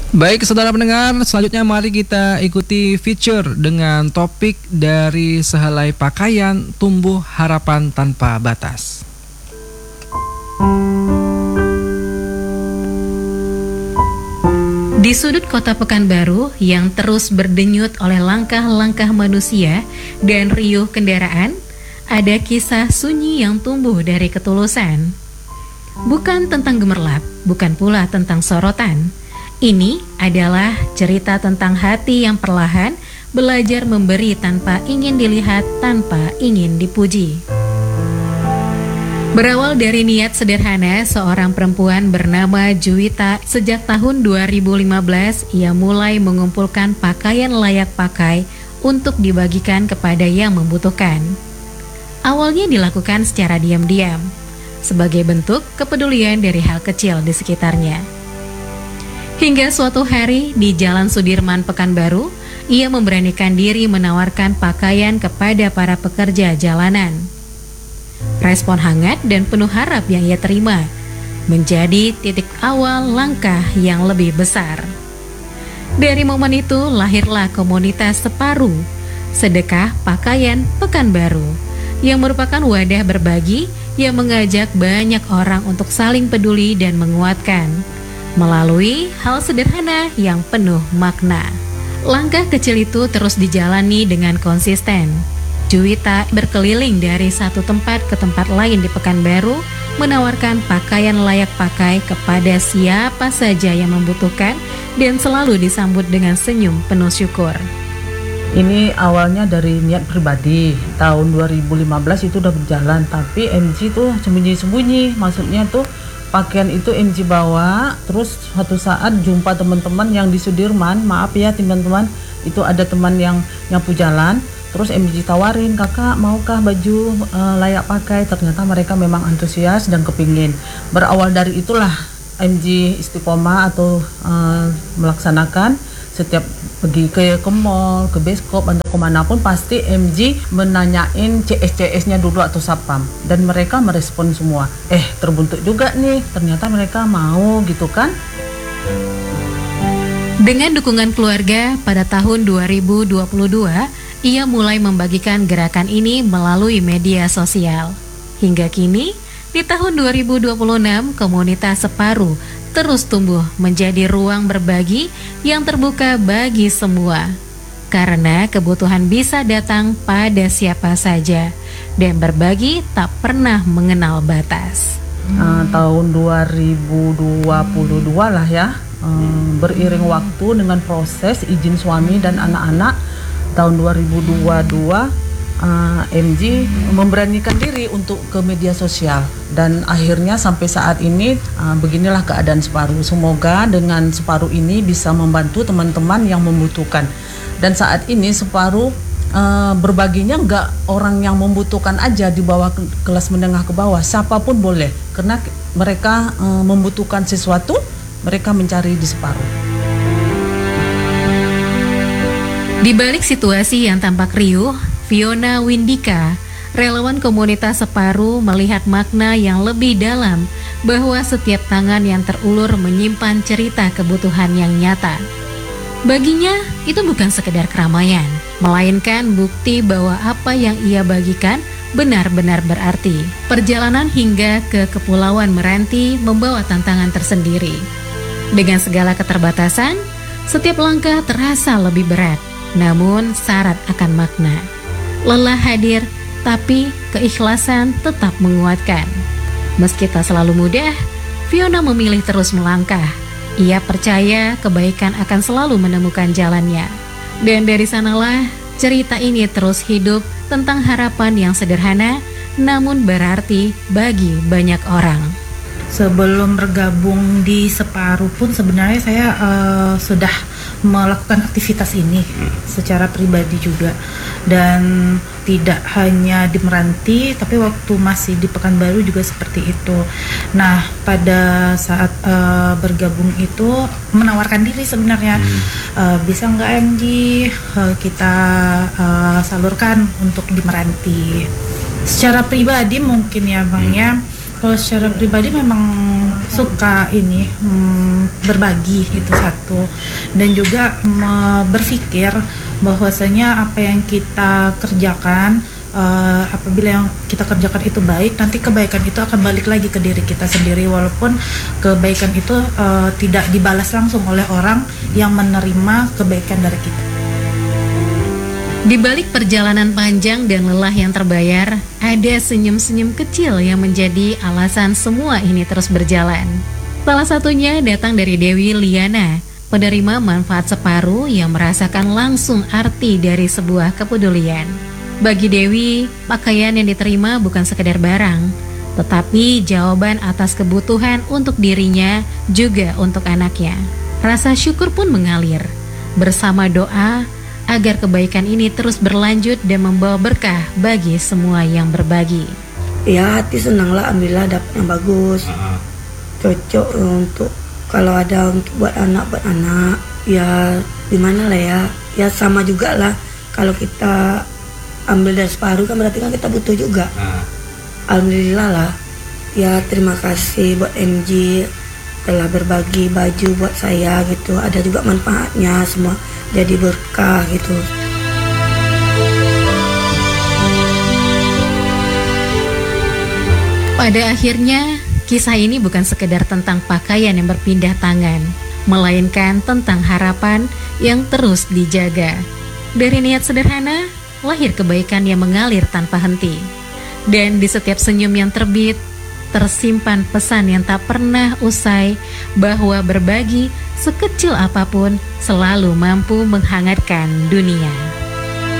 Baik, saudara pendengar, selanjutnya mari kita ikuti feature dengan topik dari sehelai pakaian tumbuh harapan tanpa batas. Di sudut kota Pekanbaru yang terus berdenyut oleh langkah-langkah manusia dan riuh kendaraan, ada kisah sunyi yang tumbuh dari ketulusan. Bukan tentang gemerlap, bukan pula tentang sorotan. Ini adalah cerita tentang hati yang perlahan belajar memberi tanpa ingin dilihat, tanpa ingin dipuji. Berawal dari niat sederhana, seorang perempuan bernama Juwita sejak tahun 2015 ia mulai mengumpulkan pakaian layak pakai untuk dibagikan kepada yang membutuhkan. Awalnya dilakukan secara diam-diam, sebagai bentuk kepedulian dari hal kecil di sekitarnya. Hingga suatu hari di Jalan Sudirman Pekanbaru, ia memberanikan diri menawarkan pakaian kepada para pekerja jalanan. Respon hangat dan penuh harap yang ia terima menjadi titik awal langkah yang lebih besar. Dari momen itu lahirlah komunitas Separuh, Sedekah Pakaian Pekanbaru, yang merupakan wadah berbagi yang mengajak banyak orang untuk saling peduli dan menguatkan melalui hal sederhana yang penuh makna. Langkah kecil itu terus dijalani dengan konsisten. Juwita berkeliling dari satu tempat ke tempat lain di Pekanbaru, menawarkan pakaian layak pakai kepada siapa saja yang membutuhkan dan selalu disambut dengan senyum penuh syukur. Ini awalnya dari niat pribadi, tahun 2015 itu udah berjalan, tapi MG tuh sembunyi-sembunyi, maksudnya tuh pakaian itu MG bawa, terus suatu saat jumpa teman-teman yang di Sudirman, maaf ya teman-teman, itu ada teman yang nyapu jalan, terus MG tawarin, kakak maukah baju layak pakai, ternyata mereka memang antusias dan kepingin. Berawal dari itulah MG istiqomah atau melaksanakan setiap pergi ke mall, ke bioskop, atau kemanapun pasti MG menanyain CS-CS-nya dulu atau sapam, dan mereka merespon semua. Terbentuk juga nih, ternyata mereka mau gitu kan. Dengan dukungan keluarga, pada tahun 2022, ia mulai membagikan gerakan ini melalui media sosial. Hingga kini, di tahun 2026, komunitas Separuh terus tumbuh menjadi ruang berbagi yang terbuka bagi semua. Karena kebutuhan bisa datang pada siapa saja, dan berbagi tak pernah mengenal batas. Tahun 2022 lah ya, beriring waktu dengan proses izin suami dan anak-anak, tahun 2022 MG memberanikan diri untuk ke media sosial, dan akhirnya sampai saat ini beginilah keadaan Separuh. Semoga dengan Separuh ini bisa membantu teman-teman yang membutuhkan. Dan saat ini Separuh berbaginya nggak orang yang membutuhkan aja di bawah kelas menengah ke bawah, siapapun boleh, karena mereka membutuhkan sesuatu, mereka mencari di Separuh. Di balik situasi yang tampak riuh, Fiona Windika, relawan komunitas Separuh, melihat makna yang lebih dalam bahwa setiap tangan yang terulur menyimpan cerita kebutuhan yang nyata. Baginya, itu bukan sekedar keramaian, melainkan bukti bahwa apa yang ia bagikan benar-benar berarti. Perjalanan hingga ke Kepulauan Meranti membawa tantangan tersendiri. Dengan segala keterbatasan, setiap langkah terasa lebih berat, namun syarat akan makna. Lelah hadir, tapi keikhlasan tetap menguatkan. Meski tak selalu mudah, Fiona memilih terus melangkah. Ia percaya kebaikan akan selalu menemukan jalannya. Dan dari sanalah cerita ini terus hidup tentang harapan yang sederhana, namun berarti bagi banyak orang. Sebelum bergabung di Separuh pun sebenarnya saya sudah melakukan aktivitas ini secara pribadi juga, dan tidak hanya di Meranti tapi waktu masih di Pekanbaru juga seperti itu. Nah, pada saat bergabung itu menawarkan diri sebenarnya, bisa nggak MG kita salurkan untuk di Meranti. Secara pribadi mungkin ya Bang ya, kalau secara pribadi memang suka ini berbagi, itu satu. Dan juga berpikir bahwasanya apa yang kita kerjakan, apabila yang kita kerjakan itu baik, nanti kebaikan itu akan balik lagi ke diri kita sendiri, walaupun kebaikan itu tidak dibalas langsung oleh orang yang menerima kebaikan dari kita. Di balik perjalanan panjang dan lelah yang terbayar, ada senyum-senyum kecil yang menjadi alasan semua ini terus berjalan. Salah satunya datang dari Dewi Liana, penerima manfaat separuh yang merasakan langsung arti dari sebuah kepedulian. Bagi Dewi, pakaian yang diterima bukan sekedar barang, tetapi jawaban atas kebutuhan untuk dirinya juga untuk anaknya. Rasa syukur pun mengalir, bersama doa agar kebaikan ini terus berlanjut dan membawa berkah bagi semua yang berbagi. Ya, hati senang lah, alhamdulillah dapat yang bagus, cocok untuk kalau ada untuk buat anak ya gimana lah ya sama juga lah, kalau kita ambil dari separuh kan berarti kan kita butuh juga. Alhamdulillah lah ya, terima kasih buat MG telah berbagi baju buat saya gitu, ada juga manfaatnya semua, jadi berkah gitu. Pada akhirnya, kisah ini bukan sekedar tentang pakaian yang berpindah tangan, melainkan tentang harapan yang terus dijaga. Dari niat sederhana, lahir kebaikan yang mengalir tanpa henti. Dan di setiap senyum yang terbit, tersimpan pesan yang tak pernah usai bahwa berbagi sekecil apapun selalu mampu menghangatkan dunia.